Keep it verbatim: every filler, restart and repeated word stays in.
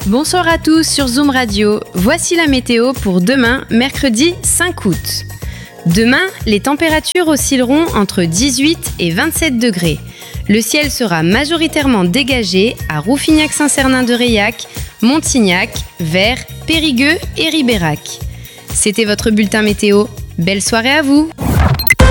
Bonsoir à tous sur Zoom Radio. Voici la météo pour demain, mercredi cinq août. Demain, les températures oscilleront entre dix-huit et vingt-sept degrés. Le ciel sera majoritairement dégagé à Rouffignac-Saint-Cernin-de-Reilhac, Montignac, Vers, Périgueux et Ribérac. C'était votre bulletin météo. Belle soirée à vous!